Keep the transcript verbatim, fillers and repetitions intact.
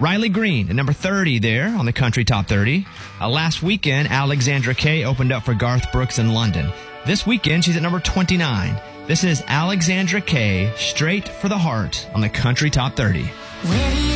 Riley Green at number thirty there on the Country Top thirty. Uh, last weekend, Alexandra Kay opened up for Garth Brooks in London. This weekend, she's at number twenty-nine. This is Alexandra Kay, Straight for the Heart on the Country Top thirty.